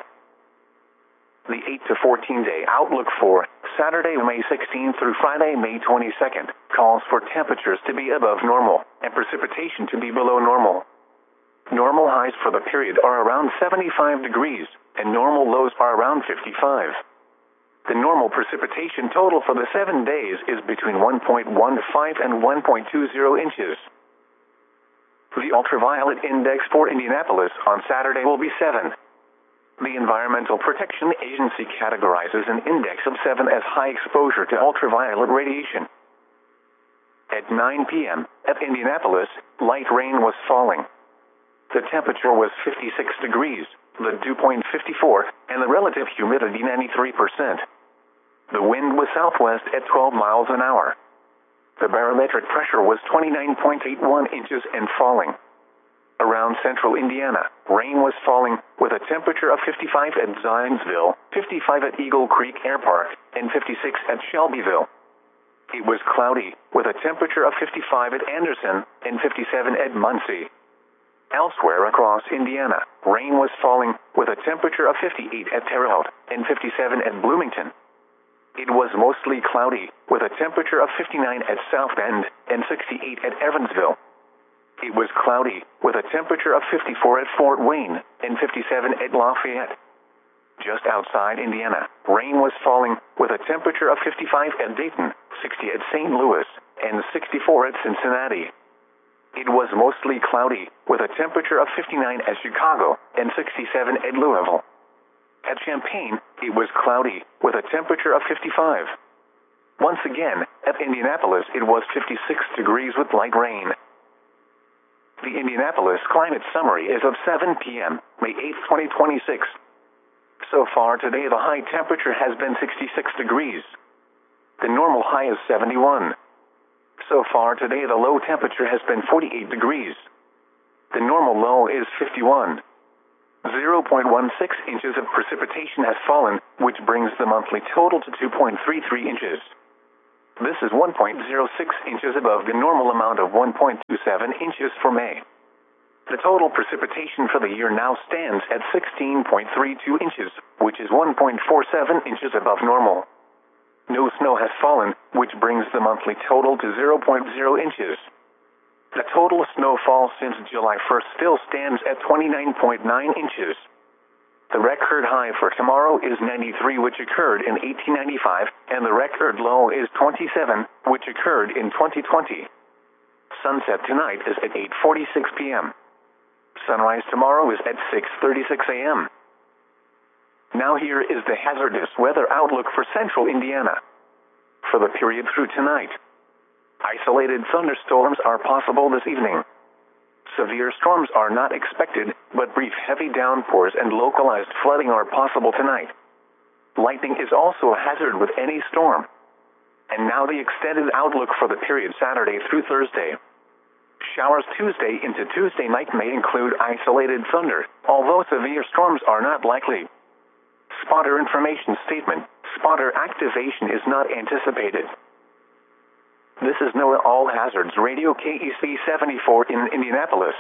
The eight to fourteen day outlook for Saturday, May sixteenth through Friday, May twenty-second, calls for temperatures to be above normal and precipitation to be below normal. Normal highs for the period are around seventy-five degrees, and normal lows are around fifty-five. The normal precipitation total for the seven days is between one point one five and one point two zero inches. The ultraviolet index for Indianapolis on Saturday will be seven. The Environmental Protection Agency categorizes an index of seven as high exposure to ultraviolet radiation. At nine p m at Indianapolis, light rain was falling. The temperature was fifty-six degrees, the dew point fifty-four, and the relative humidity ninety-three percent. The wind was southwest at twelve miles an hour. The barometric pressure was twenty-nine point eight one inches and falling. Around central Indiana, rain was falling with a temperature of fifty-five at Zionsville, fifty-five at Eagle Creek Air Park, and fifty-six at Shelbyville. It was cloudy with a temperature of fifty-five at Anderson and fifty-seven at Muncie. Elsewhere across Indiana, rain was falling with a temperature of fifty-eight at Terre Haute and fifty-seven at Bloomington. It was mostly cloudy with a temperature of fifty-nine at South Bend and sixty-eight at Evansville. It was cloudy with a temperature of fifty-four at Fort Wayne and fifty-seven at Lafayette. Just outside Indiana, rain was falling with a temperature of fifty-five at Dayton, sixty at Saint Louis, and sixty-four at Cincinnati. It was mostly cloudy with a temperature of fifty-nine at Chicago and sixty-seven at Louisville. At Champaign, it was cloudy with a temperature of fifty-five. Once again, at Indianapolis, it was fifty-six degrees with light rain. The Indianapolis Climate Summary is of seven p m, May eighth, twenty twenty-six. So far today, the high temperature has been sixty-six degrees. The normal high is seventy-one. So far today, the low temperature has been forty-eight degrees. The normal low is fifty-one. zero point one six inches of precipitation has fallen, which brings the monthly total to two point three three inches. This is one point zero six inches above the normal amount of one point two seven inches for May. The total precipitation for the year now stands at sixteen point three two inches, which is one point four seven inches above normal. No snow has fallen, which brings the monthly total to zero point zero inches. The total snowfall since July first still stands at twenty-nine point nine inches. The record high for tomorrow is ninety-three, which occurred in eighteen ninety-five, and the record low is twenty-seven, which occurred in twenty twenty. Sunset tonight is at eight forty-six p m Sunrise tomorrow is at six thirty-six a m Now here is the hazardous weather outlook for central Indiana. For the period through tonight, isolated thunderstorms are possible this evening. Severe storms are not expected, but brief heavy downpours and localized flooding are possible tonight. Lightning is also a hazard with any storm. And now the extended outlook for the period Saturday through Thursday. Showers Tuesday into Tuesday night may include isolated thunder, although severe storms are not likely. Spotter information statement: spotter activation is not anticipated. This is NOAA All Hazards Radio K E C seventy-four in Indianapolis.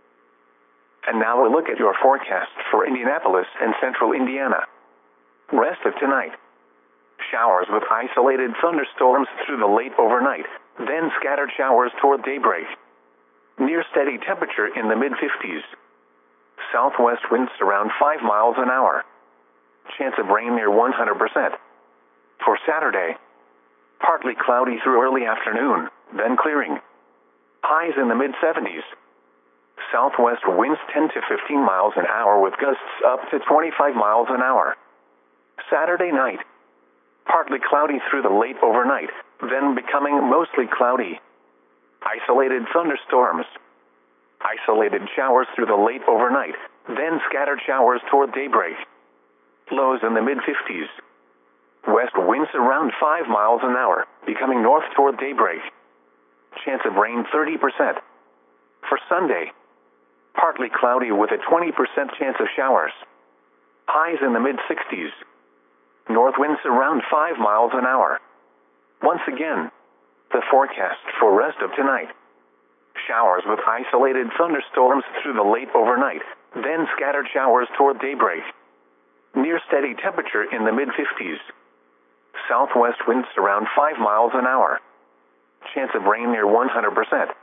And now a look at your forecast for Indianapolis and central Indiana. Rest of tonight. Showers with isolated thunderstorms through the late overnight, then scattered showers toward daybreak. Near steady temperature in the mid fifties. Southwest winds around five miles an hour. Chance of rain near one hundred percent. For Saturday, partly cloudy through early afternoon, then clearing. Highs in the mid seventies. Southwest winds ten to fifteen miles an hour with gusts up to twenty-five miles an hour. Saturday night, partly cloudy through the late overnight, then becoming mostly cloudy. Isolated thunderstorms. Isolated showers through the late overnight, then scattered showers toward daybreak. Lows in the mid fifties. West winds around five miles an hour, becoming north toward daybreak. Chance of rain thirty percent. For Sunday, partly cloudy with a twenty percent chance of showers. Highs in the mid sixties. North winds around five miles an hour. Once again, the forecast for rest of tonight. Showers with isolated thunderstorms through the late overnight, then scattered showers toward daybreak. Near steady temperature in the mid fifties. Southwest winds around five miles an hour. Chance of rain near one hundred percent.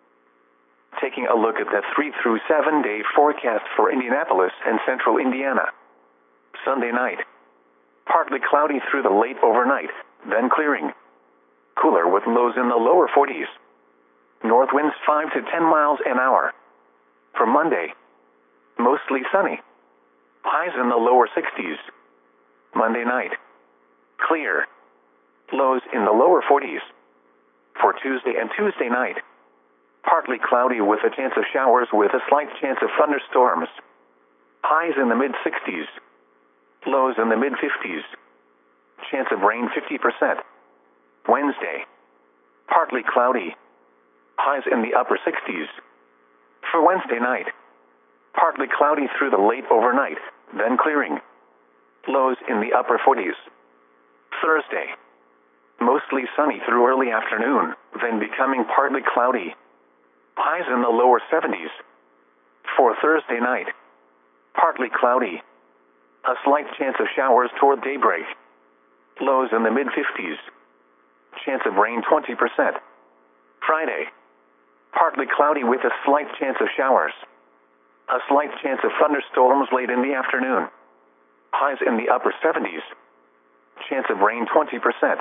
Taking a look at the three through seven day forecast for Indianapolis and central Indiana. Sunday night. Partly cloudy through the late overnight, then clearing. Cooler with lows in the lower forties. North winds five to ten miles an hour. For Monday, mostly sunny. Highs in the lower sixties. Monday night, clear. Lows in the lower forties. For Tuesday and Tuesday night, partly cloudy with a chance of showers with a slight chance of thunderstorms. Highs in the mid sixties. Lows in the mid fifties. Chance of rain fifty percent. Wednesday, partly cloudy. Highs in the upper sixties. For Wednesday night, partly cloudy through the late overnight, then clearing. Lows in the upper forties. Thursday, mostly sunny through early afternoon, then becoming partly cloudy. Highs in the lower seventies. For Thursday night, partly cloudy. A slight chance of showers toward daybreak. Lows in the mid fifties. Chance of rain twenty percent. Friday, partly cloudy with a slight chance of showers. A slight chance of thunderstorms late in the afternoon. Highs in the upper seventies. Chance of rain twenty percent.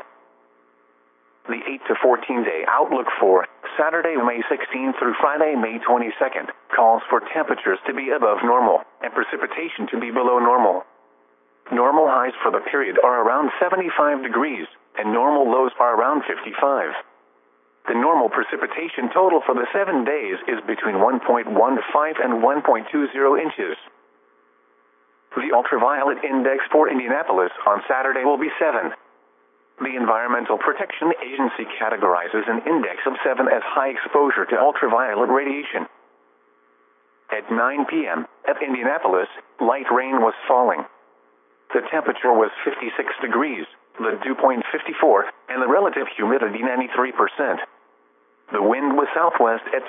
The eight to fourteen day outlook for Saturday, May sixteenth through Friday, May twenty-second, calls for temperatures to be above normal and precipitation to be below normal. Normal highs for the period are around seventy-five degrees, and normal lows are around fifty-five. The normal precipitation total for the seven days is between one point one five and one point two zero inches. The ultraviolet index for Indianapolis on Saturday will be seven. The Environmental Protection Agency categorizes an index of seven as high exposure to ultraviolet radiation. At nine p.m. at Indianapolis, light rain was falling. The temperature was fifty-six degrees, the dew point fifty-four, and the relative humidity ninety-three percent. The wind was southwest at